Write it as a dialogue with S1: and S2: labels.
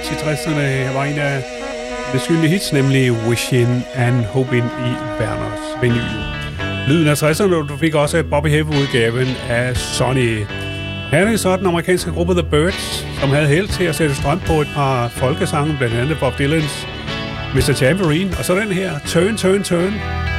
S1: hits i 60'erne. Her var en af de skyldige hits, nemlig Wishing and Hoping i Werners vinyl. Lyden af 60'erne, du fik også Bobby Hebb-udgaven af Sonny. Her er så den amerikanske gruppe The Byrds, som havde held til at sætte strøm på et par folkesange, blandt andet Bob Dylans Mr. Tambourine, og så den her Turn, Turn, Turn.